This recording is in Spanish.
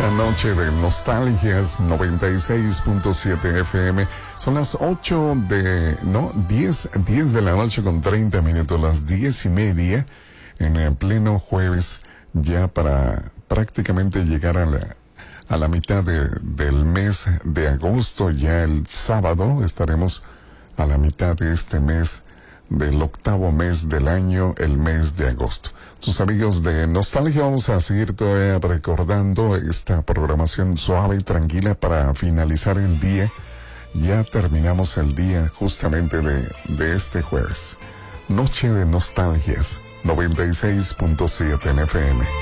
esta noche de Nostalgias 96.7 FM. Son las 10 de la noche con 30 minutos, las 10:30 en el pleno jueves, ya para prácticamente llegar a la mitad del mes de agosto. Ya el sábado estaremos a la mitad de este mes, del octavo mes del año, el mes de agosto. Sus amigos de Nostalgia, vamos a seguir todavía recordando esta programación suave y tranquila para finalizar el día. Ya terminamos el día justamente de este jueves. Noche de Nostalgias 96.7 en FM.